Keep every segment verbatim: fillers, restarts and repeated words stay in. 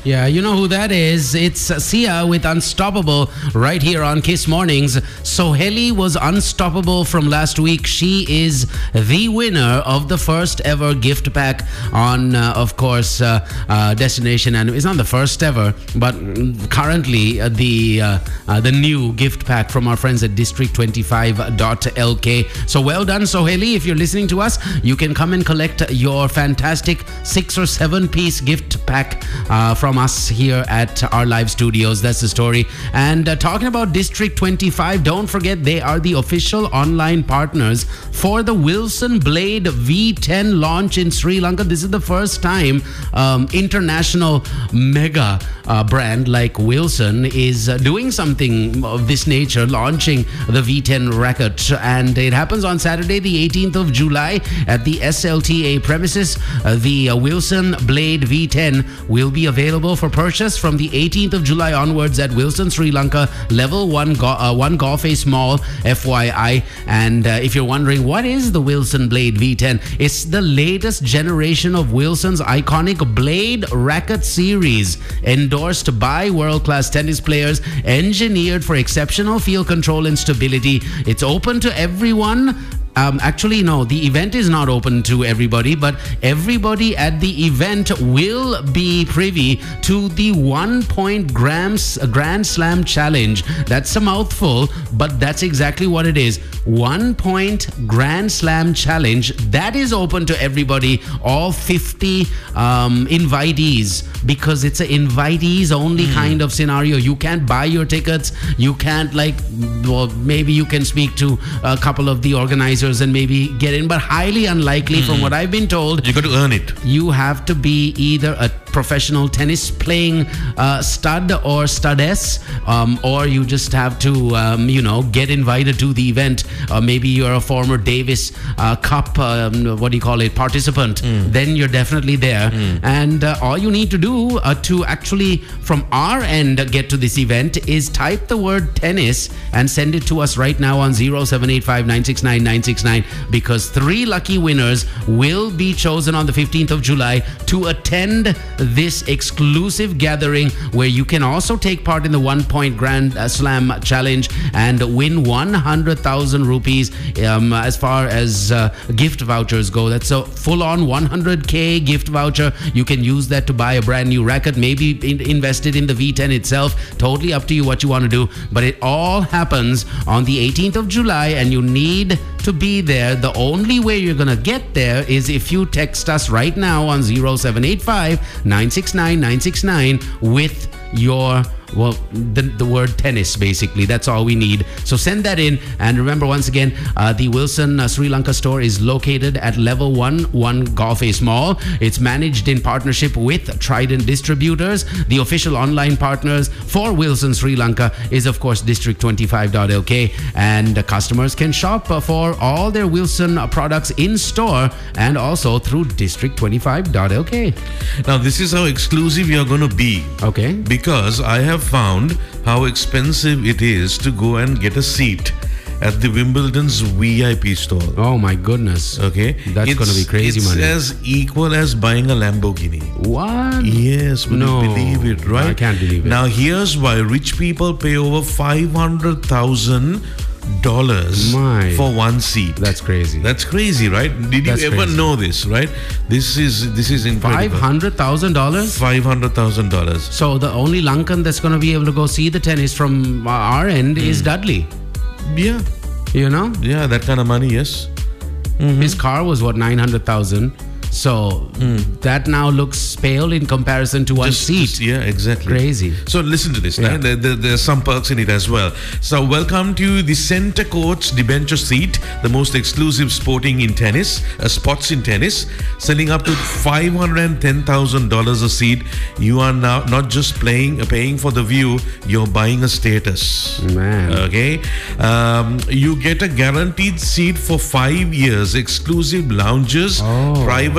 Yeah, you know who that is. It's Sia with Unstoppable right here on Kiss Mornings. Soheli was unstoppable from last week. She is the winner of the first ever gift pack on, uh, of course, uh, uh, Destination. And it's not the first ever, but currently uh, the uh, uh, the new gift pack from our friends at district twenty-five dot L K. So well done, Soheli. If you're listening to us, you can come and collect your fantastic six or seven piece gift pack uh, from us here at our live studios. That's the story. And uh, talking about District twenty-five, don't forget they are the official online partners for the Wilson Blade V ten launch in Sri Lanka. This is the first time um, international mega uh, brand like Wilson is uh, doing something of this nature, launching the V ten racket. And it happens on Saturday, the eighteenth of July at the S L T A premises. Uh, the uh, Wilson Blade V ten will be available for purchase from the eighteenth of July onwards at Wilson, Sri Lanka, level one, go- uh, one Golf Ace Mall, F Y I. And uh, if you're wondering what is the Wilson Blade V ten, it's the latest generation of Wilson's iconic Blade racket series, endorsed by world-class tennis players, engineered for exceptional field control and stability. It's open to everyone. Um, actually, no, the event is not open to everybody, but everybody at the event will be privy to the one point grams, Grand Slam Challenge. That's a mouthful, but that's exactly what it is. One point Grand Slam Challenge. That is open to everybody, all fifty um, invitees, because it's an invitees only mm. kind of scenario. You can't buy your tickets. You can't, like, well, maybe you can speak to a couple of the organizers and maybe get in, but highly unlikely mm-hmm. from what I've been told. You got to earn it. You have to be either a professional tennis playing uh, stud or studess, um, or you just have to, um, you know, get invited to the event. Uh, maybe you're a former Davis uh, Cup, um, what do you call it, participant. Mm. Then you're definitely there. Mm. And uh, all you need to do uh, to actually, from our end, get to this event is type the word tennis and send it to us right now on zero seven eight five nine six nine nine six nine, because three lucky winners will be chosen on the fifteenth of July to attend this exclusive gathering, where you can also take part in the one point Grand Slam Challenge and win one hundred thousand rupees um, as far as uh, gift vouchers go. That's a full-on one hundred K gift voucher. You can use that to buy a brand new racket, maybe in- invested in the V ten itself. Totally up to you what you want to do, but it all happens on the eighteenth of July, and you need to be there. The only way you're gonna get there is if you text us right now on zero seven eight five nine six nine nine six nine with your, well, the, the word tennis, basically. That's all we need. So send that in. And remember, once again, uh, the Wilson uh, Sri Lanka store is located at level one, one Golf Ace Mall. It's managed in partnership with Trident Distributors. The official online partners for Wilson Sri Lanka is, of course, district twenty-five dot L K. And uh, customers can shop uh, for all their Wilson uh, products in store and also through district twenty-five dot L K. Now, this is how exclusive you're going to be. Okay. Because I have found how expensive it is to go and get a seat at the Wimbledon's V I P store. Oh my goodness. Okay. That's going to be crazy it's money. It's as equal as buying a Lamborghini. What? Yes, would no. you believe it, right? I can't believe it. Now, here's why rich people pay over five hundred thousand dollars My. for one seat. That's crazy. That's crazy, right? Did That's you ever crazy. know this, right? This is this is incredible. Five hundred thousand dollars? Five hundred thousand dollars. So the only Lankan that's going to be able to go see the tennis from our end mm. is Dudley. Yeah. You know? Yeah, that kind of money, yes. Mm-hmm. His car was what, nine hundred thousand? So mm. that now looks pale in comparison to one just, seat. Just, yeah, exactly. Crazy. So listen to this. Yeah. There, there, there's some perks in it as well. So welcome to the Center Court's debenture seat, the most exclusive sporting in tennis, uh, spots in tennis, selling up to five hundred ten thousand dollars a seat. You are now not just playing, uh, paying for the view, you're buying a status. Man. Okay. Um, you get a guaranteed seat for five years, exclusive lounges, oh. private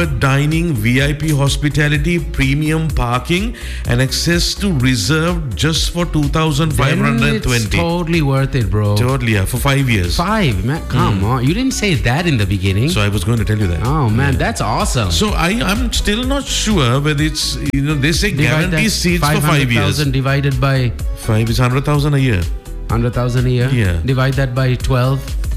private dining, V I P hospitality, premium parking, and access to reserved just for two thousand five hundred twenty. It's totally worth it, bro. Totally, yeah, for five years. Five, man. Come mm. on. You didn't say that in the beginning. So I was going to tell you that. Oh, man, yeah. That's awesome. So I, I'm still not sure whether it's, you know, they say guarantee seats for five years. five hundred thousand divided by... Five is one hundred thousand a year. one hundred thousand a year? Yeah. Divide that by twelve.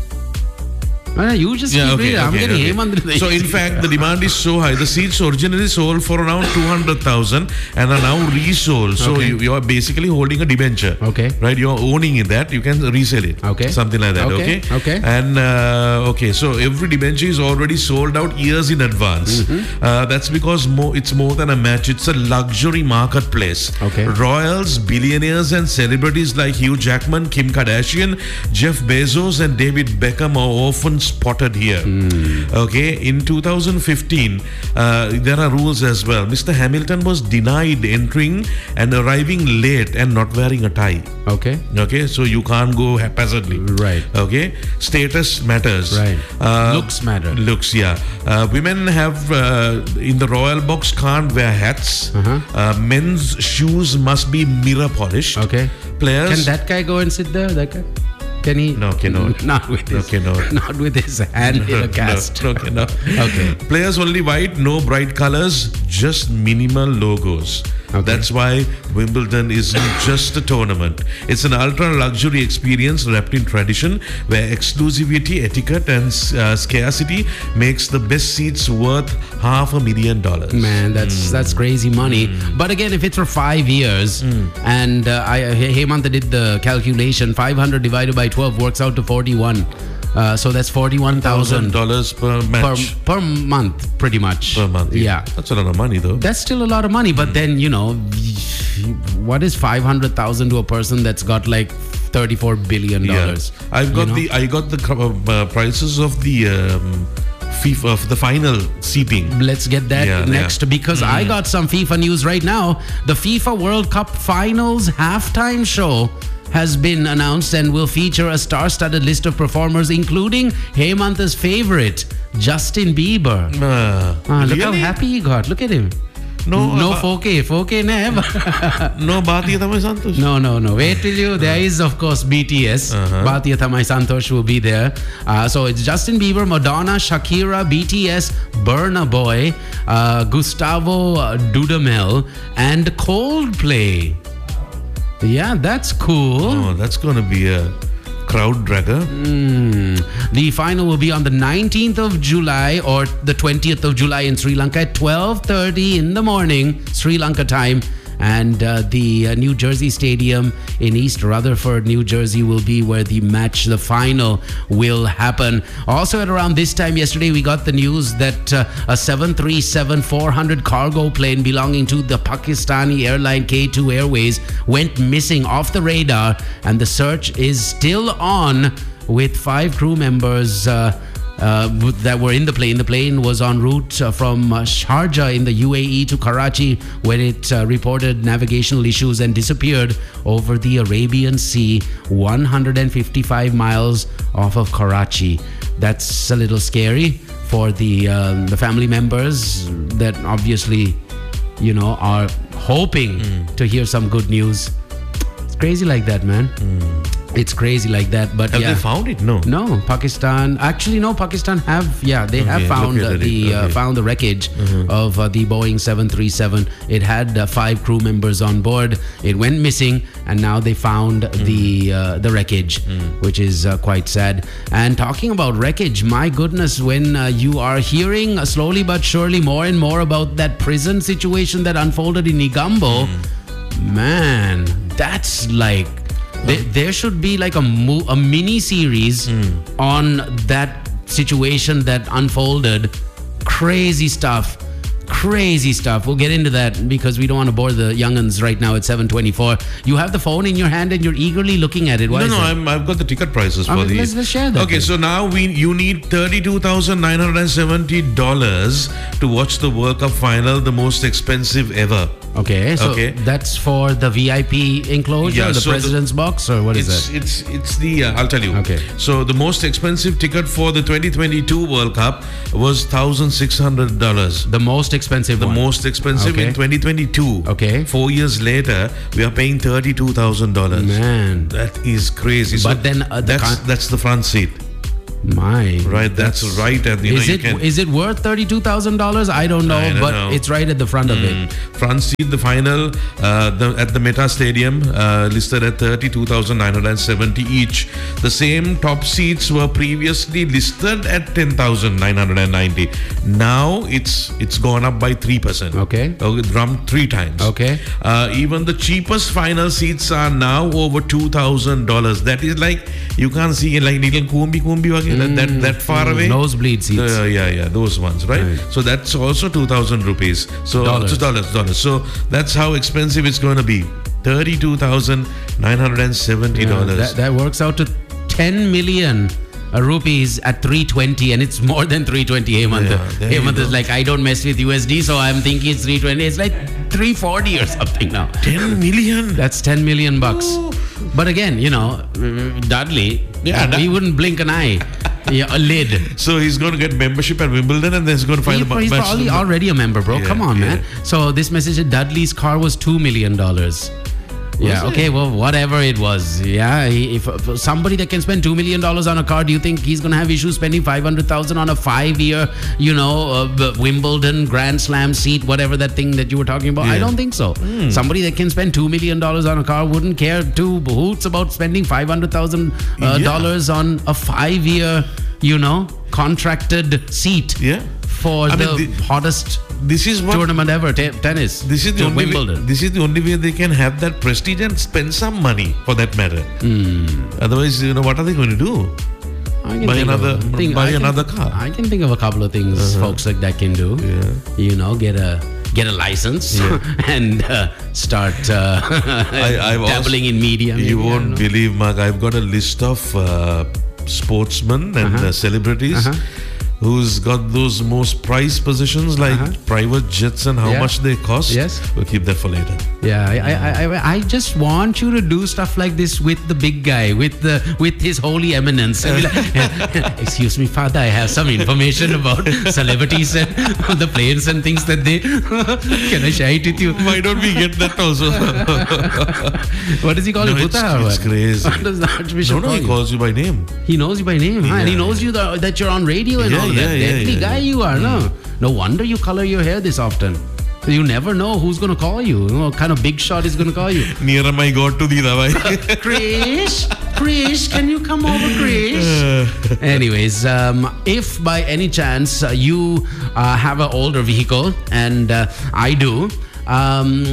No, you just yeah, keep okay, reading. I'm okay, getting okay. him. So in fact, the demand is so high. The seats originally sold for around two hundred thousand and are now resold. So okay. you, you are basically holding a debenture. Okay. Right? You're owning it that. You can resell it. Okay. Something like that. Okay. Okay. Okay. And uh, okay, so every debenture is already sold out years in advance. Mm-hmm. Uh, that's because more, it's more than a match. It's a luxury marketplace. Okay. Royals, billionaires, and celebrities like Hugh Jackman, Kim Kardashian, Jeff Bezos, and David Beckham are often spotted here. Mm. Okay, in two thousand fifteen, uh, there are rules as well. Mister Hamilton was denied entering and arriving late and not wearing a tie. Okay. Okay, so you can't go haphazardly. Right. Okay, status matters. Right. Uh, looks matter. Looks, yeah. Uh, women have uh, in the royal box can't wear hats. Uh-huh. Uh, men's shoes must be mirror polished. Okay. Players. Can that guy go and sit there? That guy? Can he? No, cannot. Not with his, no, cannot. Not with his hand in a cast. No, no, cannot. Okay. Players only white, no bright colors, just minimal logos. Okay. That's why Wimbledon isn't just a tournament. It's an ultra luxury experience wrapped in tradition where exclusivity, etiquette, and uh, scarcity makes the best seats worth half a million dollars. Man, that's mm. that's crazy money. Mm. But again, if it's for five years, mm. and uh, I, Hemanta did the calculation, five hundred divided by twelve works out to forty-one. Uh, so that's forty-one thousand dollars per match. Per, per month, pretty much. Per month, yeah. yeah. That's a lot of money, though. That's still a lot of money. But mm. then, you know, what is five hundred thousand to a person that's got like thirty-four billion dollars? Yeah. I've got you know? the I got the uh, prices of the um, FIFA, of the final seating. Let's get that yeah, next yeah. because mm. I got some FIFA news right now. The FIFA World Cup Finals halftime show has been announced and will feature a star-studded list of performers, including Hemanta's favorite, Justin Bieber. Uh, ah, look really? how happy he got. Look at him. No, no uh, four K. four K never. No, Bhathiya Thamai Santosh. No, no, no. Wait till you. There is, of course, B T S. Uh-huh. Bhathiya Thamai Santosh will be there. Uh, so it's Justin Bieber, Madonna, Shakira, B T S, Burna Boy, uh, Gustavo Dudamel, and Coldplay. Yeah, that's cool. Oh, that's going to be a crowd dragger. Mm. The final will be on the nineteenth of July or the twentieth of July in Sri Lanka at twelve thirty in the morning, Sri Lanka time. And uh, the uh, New Jersey Stadium in East Rutherford, New Jersey will be where the match, the final, will happen. Also at around this time yesterday, we got the news that uh, a seven thirty-seven four hundred cargo plane belonging to the Pakistani airline K two Airways went missing off the radar, and the search is still on with five crew members uh, Uh, that were in the plane. The plane was en route uh, from uh, Sharjah in the U A E to Karachi, where it uh, reported navigational issues and disappeared over the Arabian Sea, one hundred fifty-five miles off of Karachi. That's a little scary for the uh, the family members that obviously, you know, are hoping mm. to hear some good news. It's crazy like that, man. Mm. It's crazy like that, but have yeah. they found it? No. No, Pakistan. Actually, no, Pakistan have. Yeah, they okay, have found uh, the okay. uh, found the wreckage mm-hmm. of uh, the Boeing seven thirty-seven. It had uh, five crew members on board. It went missing, and now they found mm. the uh, the wreckage, mm. which is uh, quite sad. And talking about wreckage, my goodness, when uh, you are hearing uh, slowly but surely more and more about that prison situation that unfolded in Negombo, mm. man, that's like. There, there should be like a mo- a mini series mm. on that situation that unfolded. Crazy stuff. Crazy stuff. We'll get into that because we don't want to bore the young'uns right now at seven twenty-four. You have the phone in your hand and you're eagerly looking at it. Why no, is no, that? I'm, I've got the ticket prices for okay, these. Let's, let's share that. Okay, then. so now we you need thirty-two thousand nine hundred seventy dollars to watch the World Cup final, the most expensive ever. Okay, so Okay. that's for the V I P enclosure, Yeah, the so the- president's box, or what is It's that? it's it's the uh, I'll tell you. Okay. So the most expensive ticket for the twenty twenty-two World Cup was thousand six hundred dollars. The most expensive The one. most expensive Okay. in twenty twenty-two. Okay. Four years later, we are paying thirty-two thousand dollars. Man, That is crazy. So But then, uh, the that's con- that's the front seat, my. right? That's, right, and you know Is you it can. is it worth thirty-two thousand dollars? I don't know, I don't but know. it's right at the front of it. Front seat, the final uh, the, at the Meta Stadium, uh, listed at thirty-two thousand nine hundred seventy each. The same top seats were previously listed at ten thousand nine hundred ninety. Now it's it's gone up by three percent. Okay. Okay, jumped three times. Okay. Uh, even the cheapest final seats are now over two thousand dollars. That is like you can't see like little kumbi kumbi wage, that, that that far away. Nosebleed seats. Uh, yeah, yeah, those ones, right? Right. So that's also two thousand rupees. So Dollars. so dollars, dollars. So that's how expensive it's going to be. Thirty-two thousand nine hundred and seventy Yeah, dollars. that, that works out to ten million uh, rupees at three twenty, and it's more than three twenty. Hemant, Yeah, there you Hemant is go. like, I don't mess with U S D, so I'm thinking it's three twenty. It's like three forty or something now. Ten million. That's ten million bucks. But again, you know, Dudley, Yeah, he that- wouldn't blink an eye. Yeah, a lid. So he's going to get membership at Wimbledon, and then he's going to find He- the he's match- probably already a member, bro. Yeah, Come on, yeah. man. So this message at Dudley's car was two million dollars. Yeah. it? Okay. Well, whatever it was. Yeah. He, if, if somebody that can spend two million dollars on a car, do you think he's gonna have issues spending five hundred thousand on a five-year, you know, uh, b- Wimbledon Grand Slam seat, whatever that thing that you were talking about? I Yeah. don't think so. Somebody that can spend two million dollars on a car wouldn't care two hoots about spending five hundred thousand uh, Yeah. dollars on a five-year, you know, contracted seat. Yeah. For I the mean, the- hottest This is what tournament ever, te- tennis. This is the to only way, Wimbledon. this is the only way they can have that prestige and spend some money for that matter. Hmm. Otherwise, you know, what are they going to do? I can buy think another- of, think- buy I can- another car. I can think of a couple of things folks like that can do. Yeah. You know, get a get a license and uh, start uh, I've also- dabbling in media. maybe, You I don't won't know. believe, Mark. I've got a list of uh, sportsmen and Uh-huh. uh, celebrities Uh-huh. who's got those most prized positions like Uh-huh. private jets and how Yeah. much they cost. Yes. We'll keep that for later. Yeah, I, I, I, I just want you to do stuff like this with the big guy, with the with his holy eminence. And be like, excuse me, Father, I have some information about celebrities and the planes and things that they. Can I share it with you? Why don't we get that also? What does he call No, you? it's- Buddha or it's what? crazy. What does the Archbishop no, no, call he you? calls you by name. He knows you by name, huh? And he Yeah. knows you the, that you're on radio and Yeah, all yeah, that. yeah, Deadly yeah, guy yeah. you are, no? No wonder you color your hair this often. You never know who's going to call you. You know, what kind of big shot is going to call you. Near my God to the Ravai. Krish, Krish, can you come over, Krish? Anyways, um, if by any chance uh, you uh, have an older vehicle, and uh, I do, um,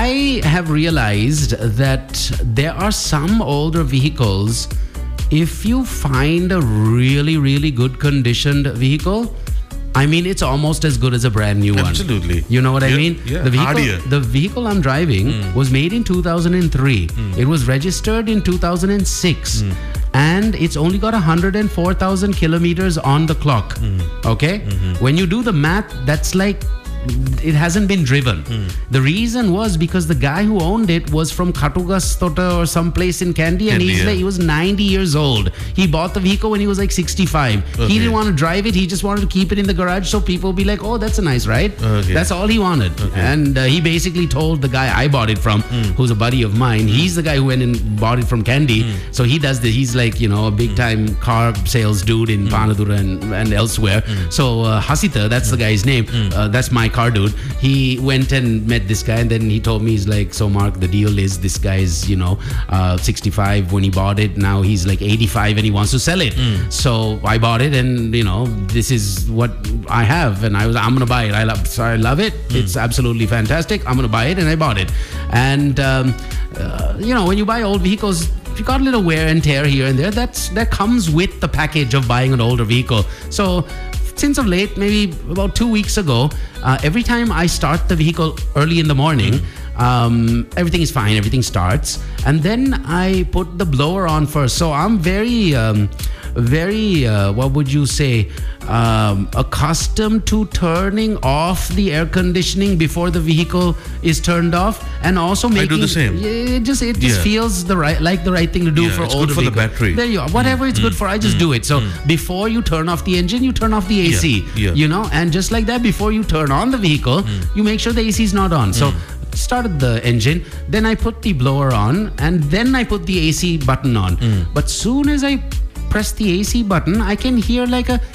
I have realized that there are some older vehicles. If you find a really, really good conditioned vehicle, I mean, it's almost as good as a brand new one. Absolutely. You know what I Yeah, mean? yeah, The vehicle, hardier. the vehicle I'm driving was made in two thousand three. It was registered in two thousand six. And it's only got one hundred four thousand kilometers on the clock. Okay? When you do the math, that's like it hasn't been driven. The reason was because the guy who owned it was from Katugastota or some place in Kandy, and Kandy, he's yeah. like, he was ninety years old. He bought the vehicle when he was like sixty-five. Okay. He didn't want to drive it. He just wanted to keep it in the garage so people be like, oh, that's a nice ride. Okay. That's all he wanted. And uh, he basically told the guy I bought it from, who's a buddy of mine. He's the guy who went and bought it from Kandy. So he does the, he's like, you know, a big time car sales dude in Panadura and, and elsewhere. So uh, Hasita, that's the guy's name. Uh, that's my car dude. He went and met this guy, and then he told me, he's like, so Mark, the deal is this guy's, you know, uh, sixty-five when he bought it. Now he's like eighty-five and he wants to sell it. So I bought it, and you know, this is what I have, and I was, I'm gonna buy it. I love, so I love it. It's absolutely fantastic. I'm gonna buy it, and I bought it. And um, uh, you know, when you buy old vehicles, you got a little wear and tear here and there. That's that comes with the package of buying an older vehicle. So since of late, maybe about two weeks ago, uh, every time I start the vehicle early in the morning, um, everything is fine, everything starts, and then I put the blower on first. So I'm very um, very, uh, what would you say, um, accustomed to turning off the air conditioning before the vehicle is turned off, and also making I do the same. Yeah, it just it just Yeah. feels the right like the right thing to do Yeah, for it's older good for the vehicles. battery. There you are. Whatever it's good for, I just do it. So before you turn off the engine, you turn off the A C. Yeah, yeah. You know, and just like that, before you turn on the vehicle, you make sure the A C is not on. So started the engine, then I put the blower on, and then I put the A C button on. But soon as I press the A C button, I can hear like a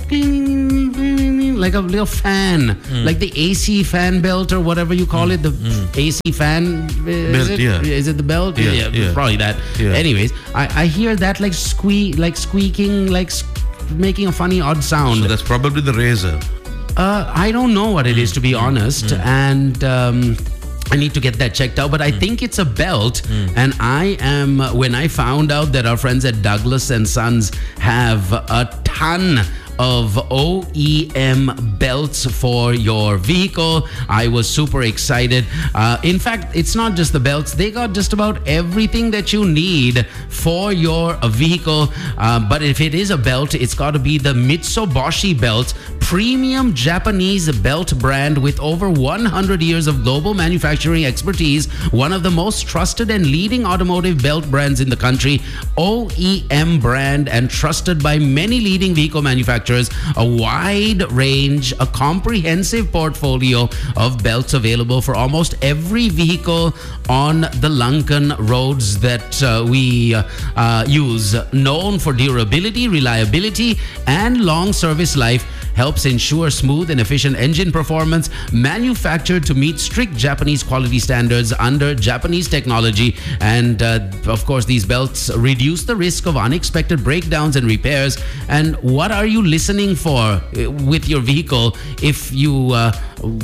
like a little fan, like the A C fan belt or whatever you call it, the A C fan. Is Belt, it? yeah. Is it the belt? Yeah, yeah. Probably that. Yeah. Anyways, I, I hear that like squeak, like squeaking, like s- making a funny odd sound. So that's probably the razor. Uh, I don't know what it is, to be honest, and um, I need to get that checked out. But I think it's a belt, and I am. When I found out that our friends at Douglas and Sons have a ton of O E M belts for your vehicle, I was super excited. Uh, in fact, it's not just the belts; they got just about everything that you need for your uh, vehicle. Uh, but if it is a belt, it's got to be the Mitsubishi belt, premium Japanese belt brand with over one hundred years of global manufacturing expertise, one of the most trusted and leading automotive belt brands in the country, O E M brand, and trusted by many leading vehicle manufacturers. A wide range, a comprehensive portfolio of belts available for almost every vehicle on the Lankan roads that uh, we uh, uh, use. Known for durability, reliability, and long service life, helps ensure smooth and efficient engine performance, manufactured to meet strict Japanese quality standards under Japanese technology. And uh, of course, these belts reduce the risk of unexpected breakdowns and repairs. And what are you listening for uh, with your vehicle if you uh,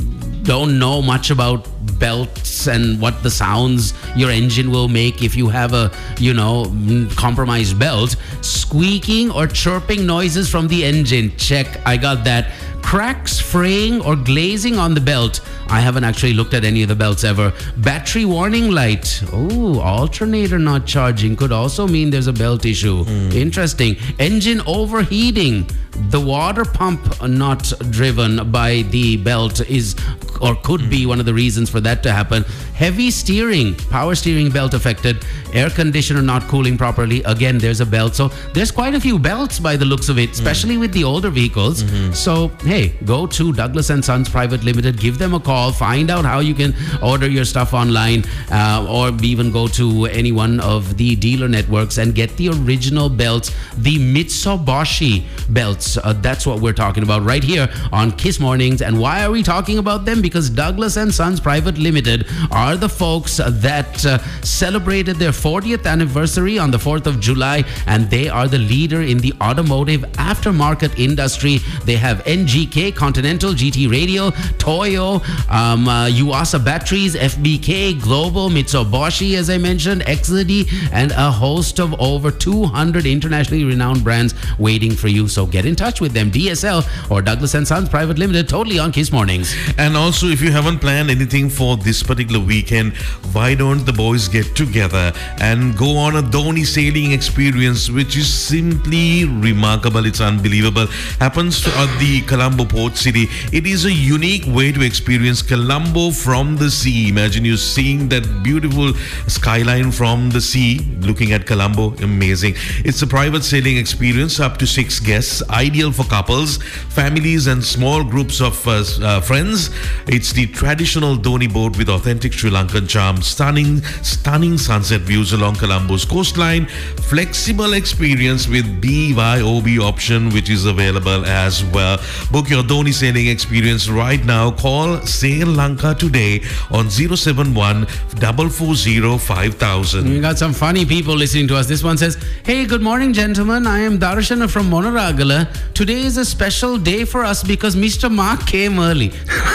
don't know much about belts and what the sounds your engine will make if you have a, you know, compromised belt? Squeaking or chirping noises from the engine, check, I got that. Cracks, fraying, or glazing on the belt. I haven't actually looked at any of the belts ever. Battery warning light. Oh, alternator not charging could also mean there's a belt issue. Interesting. Engine overheating. The water pump not driven by the belt is or could be one of the reasons for that to happen. Heavy steering, power steering belt affected. Air conditioner not cooling properly. Again, there's a belt. So there's quite a few belts by the looks of it, especially with the older vehicles. So, hey, go to Douglas and Sons Private Limited, give them a call, find out how you can order your stuff online, uh, or even go to any one of the dealer networks and get the original belts, the Mitsubishi belts. Uh, that's what we're talking about right here on Kiss Mornings. And why are we talking about them? Because Douglas and Sons Private Limited are the folks that uh, celebrated their fortieth anniversary on the fourth of July, and they are the leader in the automotive aftermarket industry. They have N G K, Continental, G T Radio, Toyo, um, uh, Yuasa Batteries, F B K, Global, Mitsubishi, as I mentioned, Exody, and a host of over two hundred internationally renowned brands waiting for you. So get in touch with them, D S L or Douglas and Sons Private Limited, totally on Kiss Mornings. And also, if you haven't planned anything for this particular weekend, why don't the boys get together and go on a Dhoni sailing experience, which is simply remarkable. It's unbelievable. Happens to, at the Colombo Port City. It is a unique way to experience Colombo from the sea. Imagine you seeing that beautiful skyline from the sea, looking at Colombo. Amazing. It's a private sailing experience, up to six guests, ideal for couples, families, and small groups of uh, uh, friends. It's the traditional Dhoni boat with authentic Sri Lankan charm, stunning, stunning sunset views along Colombo's coastline, flexible experience with B Y O B option, which is available as well. Book your Dhoni sailing experience right now. Call Sail Lanka today on zero seven one, four four zero, five thousand. We got some funny people listening to us. This one says, hey, good morning, gentlemen. I am Darshana from Monaragala. Today is a special day for us because Mister Mark came early.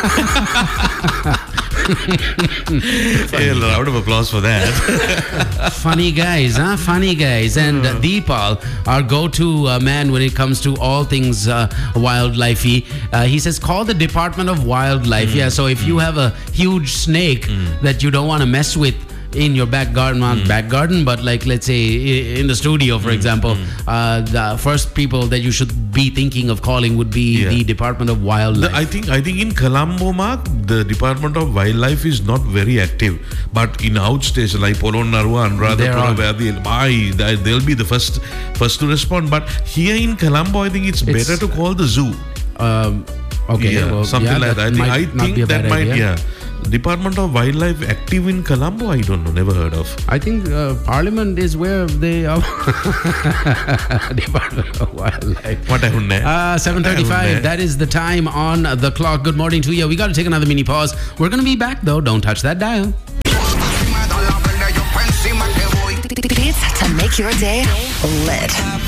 Hey, a round of applause for that. Funny guys, huh? Funny guys. And uh, Deepal, our go-to uh, man when it comes to all things uh, wildlife-y, uh, he says, call the Department of Wildlife. Mm. Yeah, so if mm. you have a huge snake mm. that you don't want to mess with, in your back garden, not Mm. back garden, but like let's say i- in the studio, for Mm. example, Mm. uh, the first people that you should be thinking of calling would be Yeah. the Department of Wildlife. The, I think I think in Colombo, Mark, the Department of Wildlife is not very active. But in outstations like Polonnaruwa, They're on. Anuradhapura, where they'll, aye, they- they'll be the first first to respond. But here in Colombo, I think it's, It's- better to call the zoo. um, okay, yeah, well, something yeah, like that. I think, might I not be a think that bad might, idea. yeah. Department of Wildlife active in Colombo? I don't know, never heard of. I think uh, Parliament is where they are. Department of Wildlife. What happened there? Uh, seven thirty-five. That is the time on the clock. Good morning to you. We got to take another mini pause. We're going to be back though. Don't touch that dial. Beats to make your day lit.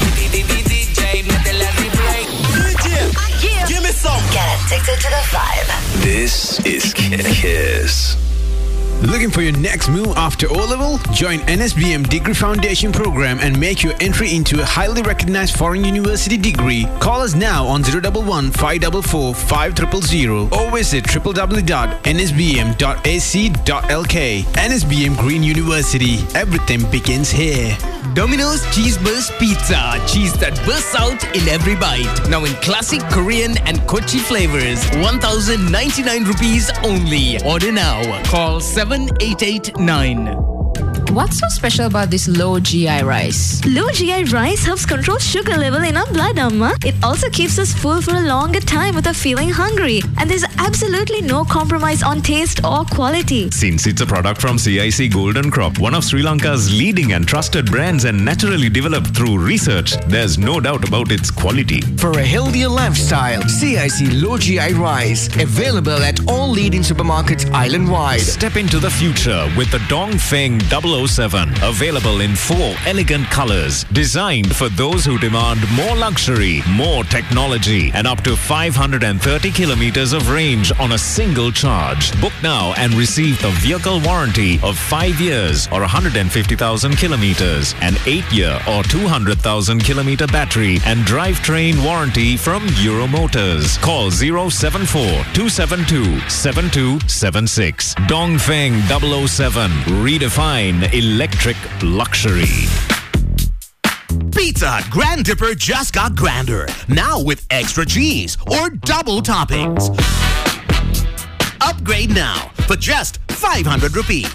Give me some. Get addicted to the vibe. This is Kiss. Looking for your next move after O-Level? Join N S B M Degree Foundation program and make your entry into a highly recognized foreign university degree. Call us now on zero one one, five four four, five zero zero zero or visit w w w dot n s b m dot a c dot l k. N S B M Green University. Everything begins here. Domino's Cheese Burst Pizza. Cheese that bursts out in every bite. Now in classic Korean and Kochi flavors. one thousand ninety-nine rupees only. Order now. Call seven eight eight nine. What's so special about this low G I rice? Low G I rice helps control sugar level in our blood, Amma. It also keeps us full for a longer time without feeling hungry. And there's absolutely no compromise on taste or quality. Since it's a product from C I C Golden Crop, one of Sri Lanka's leading and trusted brands and naturally developed through research, there's no doubt about its quality. For a healthier lifestyle, C I C Low G I Rice. Available at all leading supermarkets island-wide. Step into the future with the Dongfeng double oh seven. Available in four elegant colors. Designed for those who demand more luxury, more technology, and up to five hundred thirty kilometers of range on a single charge. Book now and receive the vehicle warranty of five years or one hundred fifty thousand kilometers, an eight-year or two hundred thousand kilometer battery and drivetrain warranty from Euro Motors. Call zero seven four, two seven two, seven two seven six. Dongfeng double oh seven. Redefine electric luxury. Pizza Hut Grand Dipper just got grander. Now with extra cheese or double toppings. Upgrade now for just five hundred rupees.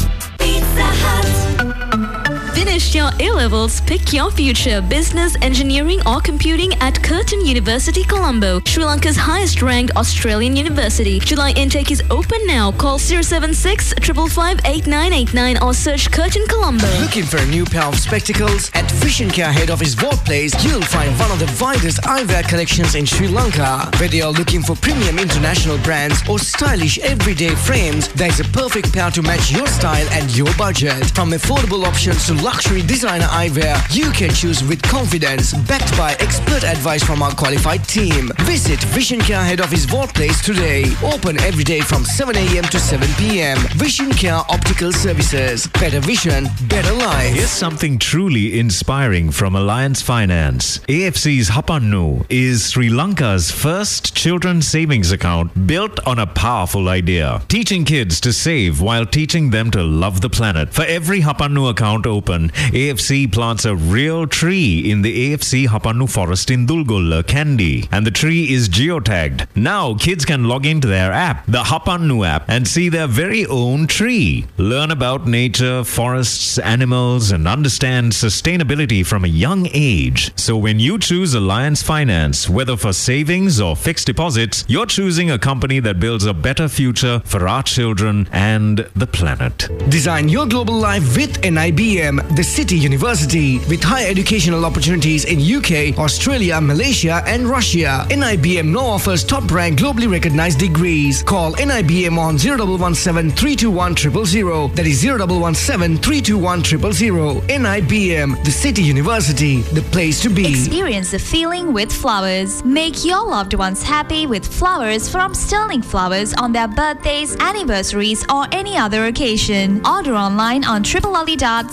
Pizza Hut. Finish your A-levels, pick your future, business, engineering or computing at Curtin University, Colombo, Sri Lanka's highest ranked Australian university. July intake is open now. Call zero seven six, five five five, eight nine eight nine or search Curtin Colombo. Looking for a new pair of spectacles? At Vision Care head office workplace, you'll find one of the widest eyewear collections in Sri Lanka. Whether you're looking for premium international brands or stylish everyday frames, there's a perfect pair to match your style and your budget. From affordable options to luxury designer eyewear, you can choose with confidence, backed by expert advice from our qualified team. Visit Vision Care head office workplace today. Open every day from seven a.m. to seven p.m. Vision Care Optical Services. Better vision, better life. Here's something truly inspiring from Alliance Finance. A F C's Hapannu is Sri Lanka's first children's savings account built on a powerful idea. Teaching kids to save while teaching them to love the planet. For every Hapannu account open, A F C plants a real tree in the A F C Hapannu forest in Dulgolla, Kandy. And the tree is geotagged. Now kids can log into their app, the Hapannu app, and see their very own tree. Learn about nature, forests, animals, and understand sustainability from a young age. So when you choose Alliance Finance, whether for savings or fixed deposits, you're choosing a company that builds a better future for our children and the planet. Design your global life with N I B M, the City University, with high educational opportunities in U K, Australia, Malaysia, and Russia. N I B M now offers top-ranked, globally recognized degrees. Call N I B M on zero one one seven, three two one zero zero zero. That is zero one one seven, three two one zero zero zero. N I B M, the City University, the place to be. Experience the feeling with flowers. Make your loved ones happy with flowers from Sterling Flowers on their birthdays, anniversaries, or any other occasion. Order online on w w w dot sterling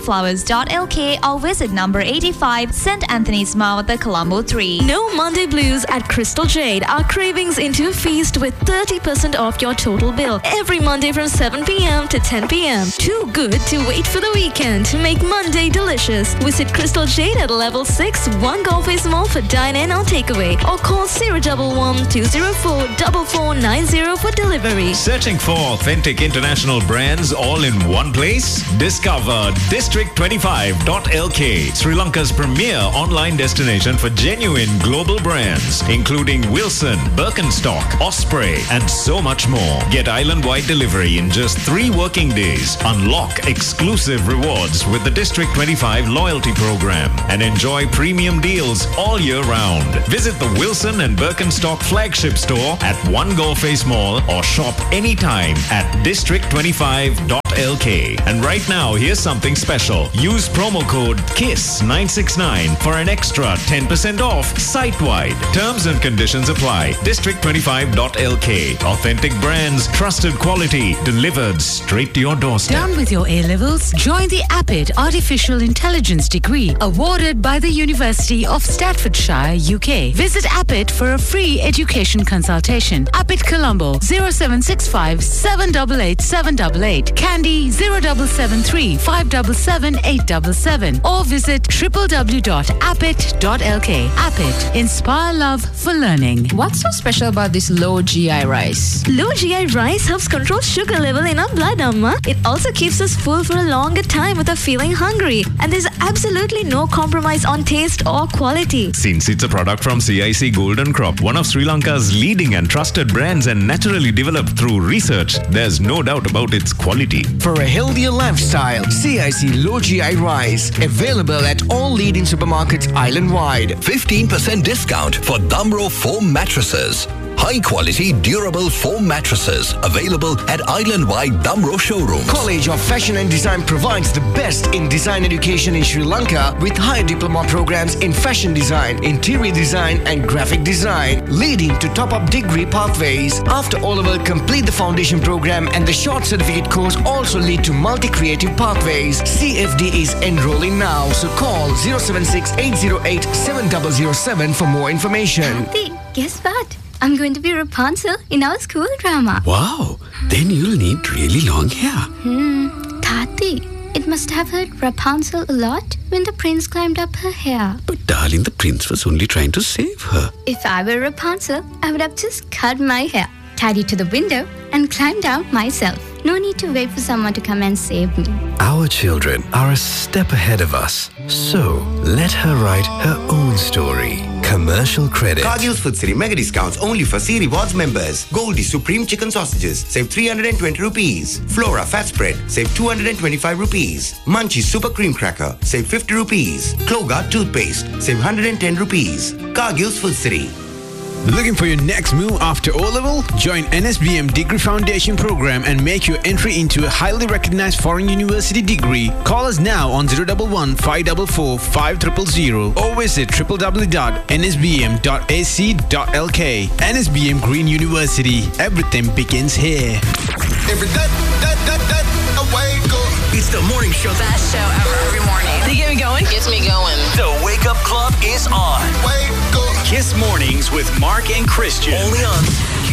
flowers dot l k or visit number eighty-five Saint Anthony's Mount, the Colombo three. No Monday blues at Crystal Jade. Our cravings into a feast with thirty percent off your total bill. Every Monday from seven p.m. to ten p.m. Too good to wait for the weekend to make Monday delicious. Visit Crystal Jade at level six, One Golfways Mall for dine-in or takeaway. Or call zero one one, two zero four, four four nine zero for delivery. Searching for authentic international brands all in one place? Discover District twenty-five dot l k, Sri Lanka's premier online destination for genuine global brands, including Wilson, Birkenstock, Osprey, and so much more. Get island-wide delivery in just three working days. Unlock exclusive rewards with the District twenty-five loyalty program and enjoy premium deals all year round. Visit the Wilson and Birkenstock flagship store at One Golfways Mall or shop anytime at district twenty-five dot l k. And right now, here's something special. Use promo code K I S S nine six nine for an extra ten percent off site-wide. Terms and conditions apply. district twenty-five dot l k. Authentic brands, trusted quality, delivered straight to your doorstep. Done with your A-levels? Join the APID Artificial Intelligence degree awarded by the University of Staffordshire, U K. Visit APID for a free education consultation. APID Colombo zero seven six five, seven eight eight, seven eight eight. Candy zero seven seven three, five seven seven, eight seven seven. Or visit w w w dot apit dot l k. APID. Inspire love for learning. What's so special about this low G I rice? Low G I rice helps control sugar level in our blood, Amma. It also keeps us full for a longer time without feeling hungry. And there's absolutely no compromise on taste or quality. Since it's a product from C I C Golden Crop, one of Sri Lanka's leading and trusted brands and naturally developed through research, there's no doubt about its quality. For a healthier lifestyle, C I C Low G I Rice. Available at all leading supermarkets island-wide. fifteen percent discount for Damro foam mattresses. High-quality, durable foam mattresses available at island-wide Damro showrooms. College of Fashion and Design provides the best in design education in Sri Lanka with high diploma programs in fashion design, interior design and graphic design, leading to top-up degree pathways. After O-level, complete the foundation program and the short certificate course also lead to multi-creative pathways. C F D is enrolling now, so call zero seven six, eight zero eight, seven zero zero seven for more information. Auntie, guess what? I'm going to be Rapunzel in our school drama. Wow, then you'll need really long hair. Hmm, Tati, it must have hurt Rapunzel a lot when the prince climbed up her hair. But darling, the prince was only trying to save her. If I were Rapunzel, I would have just cut my hair, tied it to the window, and climbed down myself. No need to wait for someone to come and save me. Our children are a step ahead of us. So, let her write her own story. Commercial credit. Cargill's Food City mega discounts only for C Rewards members. Goldie Supreme Chicken Sausages, save three hundred twenty rupees. Flora Fat Spread, save two hundred twenty-five rupees. Munchie Super Cream Cracker, save fifty rupees. Klogard Toothpaste, save one hundred ten rupees. Cargill's Food City. Looking for your next move after O-level? Join N S B M Degree Foundation program and make your entry into a highly recognized foreign university degree. Call us now on zero one one, five four four, five zero zero zero or visit w w w dot n s b m dot a c dot l k. N S B M Green University. Everything begins here. Every day, that, that, that, I wake up. It's the morning show. Best show ever every morning. They get me going. Gets me going. The Wake Up Club is on. Wake up. Kiss Mornings with Mark and Christian. Only on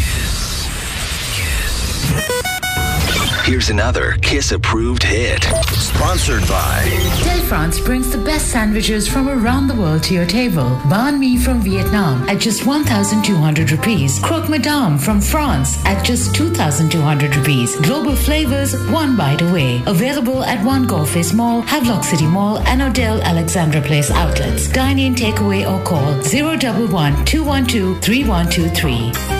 Here's another Kiss-approved hit. Sponsored by Del France brings the best sandwiches from around the world to your table. Banh mi from Vietnam at just one thousand two hundred rupees. Croque Madame from France at just two thousand two hundred rupees. Global flavors, one bite away. Available at One Golfways Mall, Havelock City Mall, and Odell Alexandra Place outlets. Dine in, takeaway, or call zero one one, two one two, three one two three.